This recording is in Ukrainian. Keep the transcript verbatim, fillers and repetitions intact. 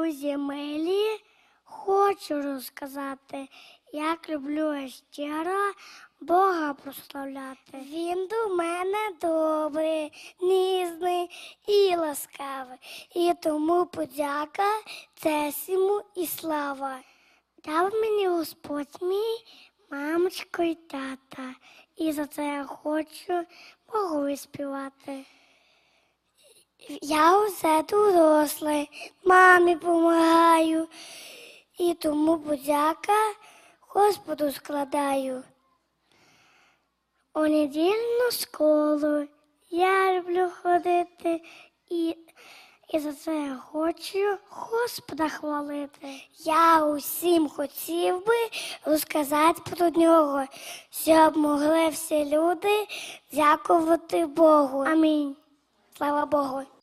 друзі милі, хочу розказати, як люблю я щиро Бога прославляти. Він до мене добрий, ніжний і ласкавий, і тому подяка, честь йому і слава. Дав мені Господь мій мамочку і тата, і за це я хочу Богові співати. Я усе дорослий, мамі помагаю, і тому подяка Господу складаю. У недільну школу я люблю ходити, і, і за це я хочу Господа хвалити. Я усім хотів би розказати про нього, щоб могли всі люди дякувати Богу. Амінь. Слава Богу.